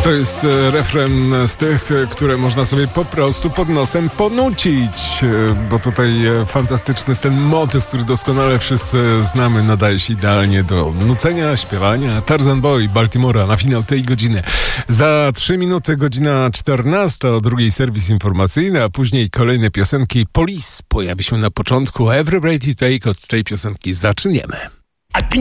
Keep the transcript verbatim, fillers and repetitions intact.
To jest refren z tych, które można sobie po prostu pod nosem ponucić, bo tutaj fantastyczny ten motyw, który doskonale wszyscy znamy, nadaje się idealnie do nucenia, śpiewania. Tarzan Boy, Baltimora na finał tej godziny. Za trzy minuty godzina czternasta, o drugiej serwis informacyjny, a później kolejne piosenki. Police pojawi się na początku. Every Breath You Take, od tej piosenki zaczniemy.